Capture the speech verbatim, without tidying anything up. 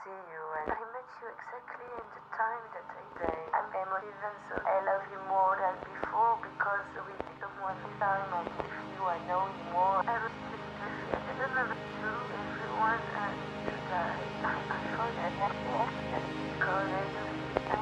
see you, and I met you exactly in the time that I say. I'm emotive, and so I love you more than before because with someone this time I'm with you, I know you more. Everything is I don't know true, everyone.